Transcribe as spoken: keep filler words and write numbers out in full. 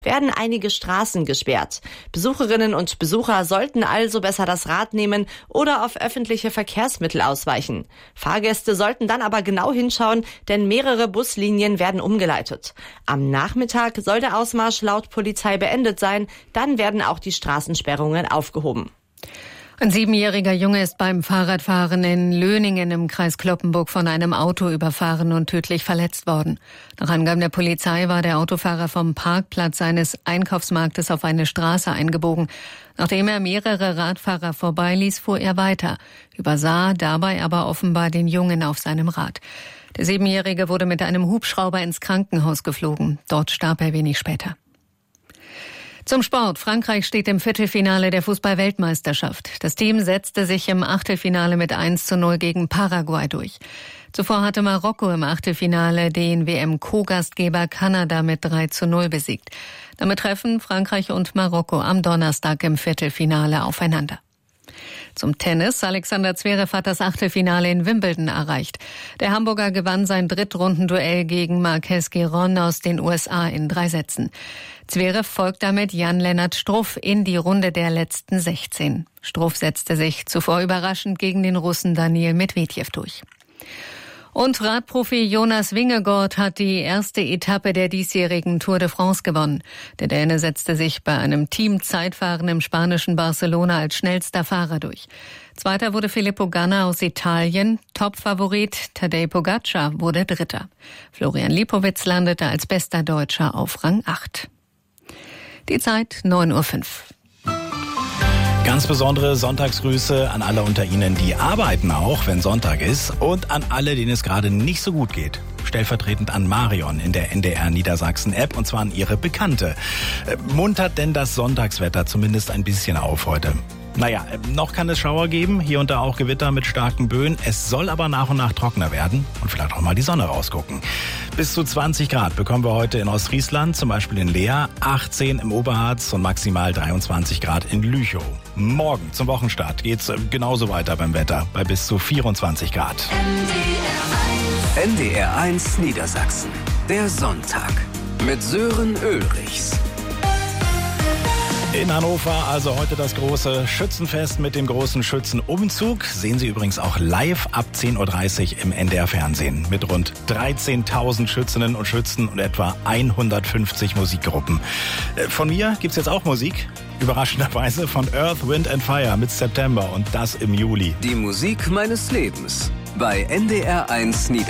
werden einige Straßen gesperrt. Besucherinnen und Besucher sollten also besser das Rad nehmen oder auf öffentliche Verkehrsmittel ausweichen. Fahrgäste sollten dann aber genau hinschauen, denn mehrere Buslinien werden umgeleitet. Am Nachmittag soll der Ausmarsch laut Polizei beendet sein, dann werden auch die Straßensperrungen aufgehoben. Ein siebenjähriger Junge ist beim Fahrradfahren in Löningen im Kreis Cloppenburg von einem Auto überfahren und tödlich verletzt worden. Nach Angaben der Polizei war der Autofahrer vom Parkplatz seines Einkaufsmarktes auf eine Straße eingebogen. Nachdem er mehrere Radfahrer vorbeiließ, fuhr er weiter, übersah dabei aber offenbar den Jungen auf seinem Rad. Der Siebenjährige wurde mit einem Hubschrauber ins Krankenhaus geflogen. Dort starb er wenig später. Zum Sport. Frankreich steht im Viertelfinale der Fußball-Weltmeisterschaft. Das Team setzte sich im Achtelfinale mit eins zu null gegen Paraguay durch. Zuvor hatte Marokko im Achtelfinale den W M-Co-Gastgeber Kanada mit drei zu null besiegt. Damit treffen Frankreich und Marokko am Donnerstag im Viertelfinale aufeinander. Zum Tennis. Alexander Zverev hat das Achtelfinale in Wimbledon erreicht. Der Hamburger gewann sein Drittrundenduell gegen Marques Giron aus den U S A in drei Sätzen. Zverev folgt damit Jan-Lennart Struff in die Runde der letzten sechzehn. Struff setzte sich zuvor überraschend gegen den Russen Daniil Medvedev durch. Und Radprofi Jonas Vingegaard hat die erste Etappe der diesjährigen Tour de France gewonnen. Der Däne setzte sich bei einem Team-Zeitfahren im spanischen Barcelona als schnellster Fahrer durch. Zweiter wurde Filippo Ganna aus Italien. Topfavorit Tadej Pogacar wurde Dritter. Florian Lipowitz landete als bester Deutscher auf Rang acht. Die Zeit neun Uhr fünf. Ganz besondere Sonntagsgrüße an alle unter Ihnen, die arbeiten auch, wenn Sonntag ist, und an alle, denen es gerade nicht so gut geht. Stellvertretend an Marion in der N D R Niedersachsen-App, und zwar an ihre Bekannte. Muntert denn das Sonntagswetter zumindest ein bisschen auf heute? Naja, noch kann es Schauer geben, hier und da auch Gewitter mit starken Böen. Es soll aber nach und nach trockener werden und vielleicht auch mal die Sonne rausgucken. Bis zu zwanzig Grad bekommen wir heute in Ostfriesland, zum Beispiel in Leer, achtzehn im Oberharz und maximal dreiundzwanzig Grad in Lüchow. Morgen zum Wochenstart geht's genauso weiter beim Wetter, bei bis zu vierundzwanzig Grad. N D R eins Niedersachsen, der Sonntag mit Sören Ulrichs. In Hannover also heute das große Schützenfest mit dem großen Schützenumzug. Sehen Sie übrigens auch live ab zehn Uhr dreißig im N D R Fernsehen mit rund dreizehntausend Schützinnen und Schützen und etwa hundertfünfzig Musikgruppen. Von mir gibt's jetzt auch Musik. Überraschenderweise von Earth, Wind and Fire mit September, und das im Juli. Die Musik meines Lebens bei N D R eins Niedersachsen.